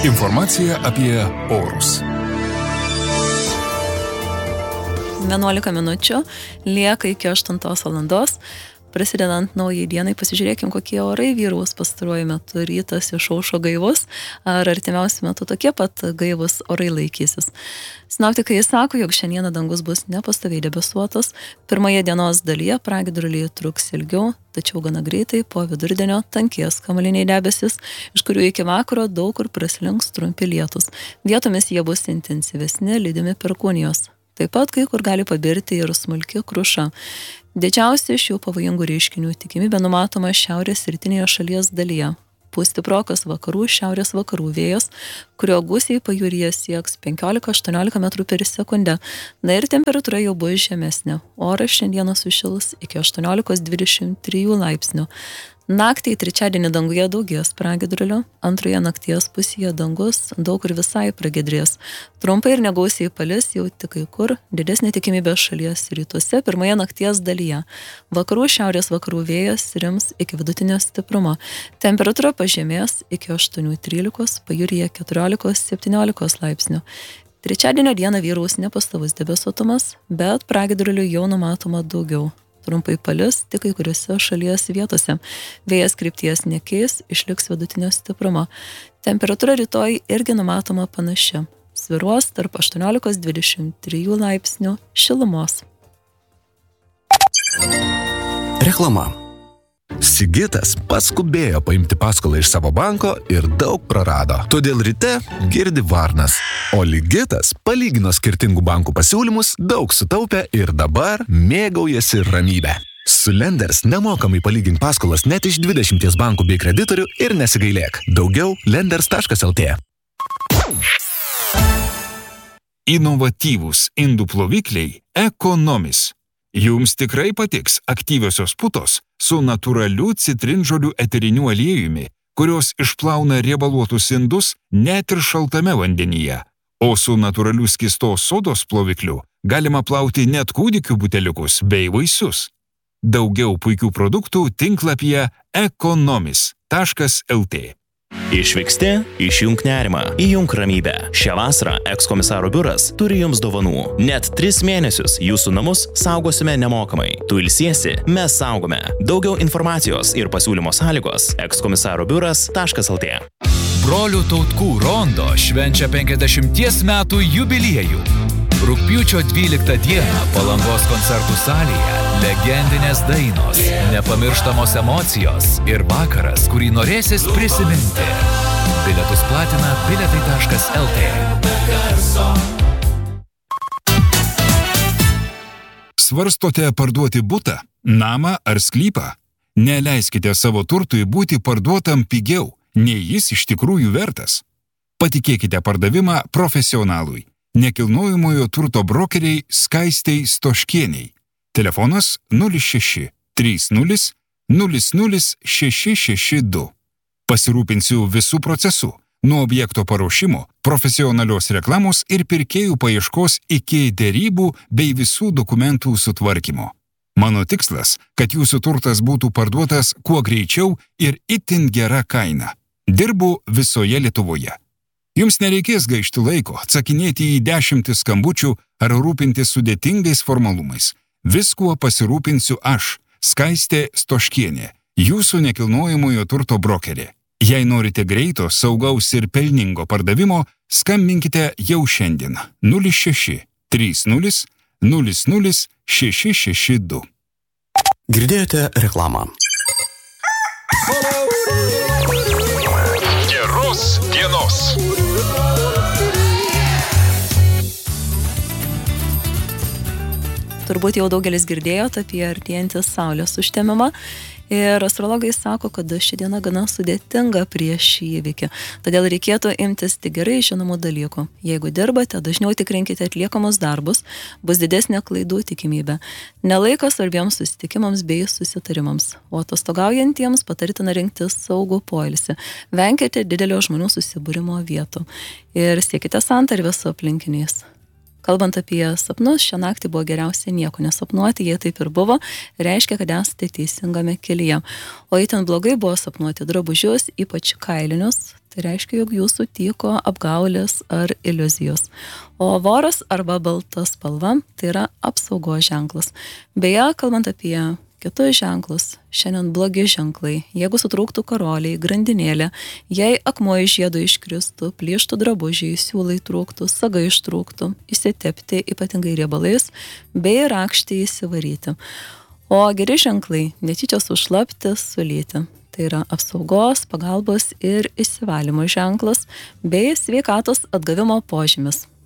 Informacija apie orus. 11 minučių lieka iki 8 valandos. Prasidedant naujai dienai, pasižiūrėkim, kokie orai vyraus pastaruoju metu. Rytas išaušo gaivus, ar artimiausiu metu tokie pat gaivus orai laikysis. Sinoptikai sako, jog šiandieną dangus bus nepastoviai debesuotas. Pirmoje dienos dalyje pragiedruliai truks ilgiau, tačiau gana greitai po vidurdienio tankės kamuoliniai debesis, iš kurių iki vakaro daug kur praslinks trumpi lietūs. Vietomis jie bus intensyvesni, lydimi perkūnijos. Taip pat kai kur gali pabirti ir smulki kruša. Didžiausia šių pavojingų reiškinių tikimybė numatoma šiaurės rytinėje šalies dalyje. Pūs stiprokas vakarų šiaurės vakarų vėjas, kurio gūsiai pajūryje sieks 15-18 metrų per sekundę. Na ir temperatūra jau bus žemesnė. Oras šiandieną sušils iki 18-23 laipsnių. Naktį trečiadienį danguje daugės pragiedrulių, antroje nakties pusėje dangus daug kur visai pragiedrės. Trumpai ir negausiai palis jau tik kai kur, didesnė tikimybė šalies rytuose pirmoje nakties dalyje. Vakarų šiaurės vakarų vėjas rims iki vidutinio stiprumo. Temperatūra pažemės iki 8-13, pajūryje 14-17 laipsnių. Trečiadienio dieną vyraus nepastovus debesuotumas, bet pragiedrulių jau numatoma daugiau. Trumpai palis tik kai kuriuose šalies vietose. Vėjas krypties nekeis, išliks vidutinio stiprumo. Temperatūra rytoj irgi numatoma panaši. Svyruos tarp 18-23 laipsnių šilumos. Reklama. Sigitas paskubėjo paimti paskolą iš savo banko ir daug prarado. Todėl ryte girdi varnas. O Ligitas palygino skirtingų bankų pasiūlymus, daug sutaupė ir dabar mėgaujasi ramybę. Su Lenders nemokamai palygink paskolas net iš 20 bankų bei kreditorių ir nesigailėk. Daugiau lenders.lt. Inovatyvūs indų plovikliai Ekonomis. Jums tikrai patiks aktyviosios putos su natūraliu citrinžolių eteriniu aliejumi, kurios išplauna riebaluotus indus net ir šaltame vandenyje. O su natūraliu skystos sodos plovikliu galima plauti net kūdikių buteliukus bei vaisius. Daugiau puikių produktų tinklapyje ekonomis.lt. Išvyksti, išjunk nerimą, įjunk ramybę. Šią vasarą ekskomisaro biuras turi jums dovanų. Net 3 mėnesius jūsų namus saugosime nemokamai. Tu ilsiesi, mes saugome. Daugiau informacijos ir pasiūlymo sąlygos ekskomisaro biuras.lt. Brolių Tautkų rondo švenčia 50 metų jubiliejų. Rugpjūčio 12 dieną Palangos koncertų salėje legendinės dainos, nepamirštamos emocijos ir vakaras, kurį norėsis prisiminti. Bilietus platina biletai.lt. Svarstote parduoti butą, namą ar sklypą? Neleiskite savo turtui būti parduotam pigiau, nei jis iš tikrųjų vertas. Patikėkite pardavimą profesionalui. Nekilnojamojo turto brokeriai Skaistei Stoškieniai. Telefonas 06 30 00 662. Pasirūpinsiu visų procesų, nuo objekto paruošimo, profesionalios reklamos ir pirkėjų paieškos iki derybų bei visų dokumentų sutvarkymo. Mano tikslas, kad jūsų turtas būtų parduotas kuo greičiau ir itin gera kaina. Dirbu visoje Lietuvoje. Jums nereikės gaišti laiko, atsakinėti į 10 skambučių ar rūpintis sudėtingais formalumais. Viskuo pasirūpinsiu aš, Skaistė Stoškienė, jūsų nekilnojamojo turto brokerė. Jei norite greito, saugaus ir pelningo pardavimo, skambinkite jau šiandien 06 30 00 662. Girdėjote reklamą. Geros dienos. Turbūt jau daugelis girdėjot apie artėjantį saulės užtemimą ir astrologai sako, kad ši diena gana sudėtinga prieš šį įvykį. Todėl reikėtų imtis tik gerai žinomų dalykų. Jeigu dirbate, dažniau tikrinkite atliekamus darbus, bus didesnė klaidų tikimybė. Nelaikas svarbiems susitikimams bei susitarimams. O atostogaujantiems patartina rinktis saugų poilsį. Venkite didelio žmonių susibūrimo vietų ir siekite santarvės su aplinkiniais. Kalbant apie sapnus, šią naktį buvo geriausia nieko nesapnuoti, jei taip ir buvo, reiškia, kad esate teisingame kelyje. O itin blogai buvo sapnuoti drabužius, ypač kailinius, tai reiškia, jog jūsų tyko apgaulės ar iliuzijos. O voras arba balta spalva tai yra apsaugos ženklas. Beje, kalbant apie kitus ženklus, šiandien blogi ženklai. Jeigu sutrūktų karoliai, grandinėlė, jei akmuo iš žiedo iškristų, plyštų drabužiai, siūlai trūktų, sagai ištrūktų, įsitepti ypatingai riebalais, bei rakštį įsivaryti. O geri ženklai netyčia sušlapti, sulyti. Tai yra apsaugos, pagalbos ir įsivalymo ženklas bei sveikatos atgavimo požymis.